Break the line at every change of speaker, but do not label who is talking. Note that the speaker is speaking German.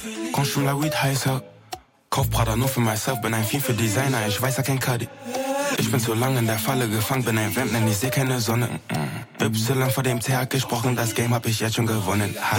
Consomme la weed heißer. Kauf Prada nur für myself, bin ein Vieh für Designer, ich weiß ja kein Cuddy. Ich bin zu lang in der Falle gefangen, bin ein Vamp, denn ich seh keine Sonne. Y vor dem Tag gesprochen, das Game hab ich jetzt schon gewonnen. Ha.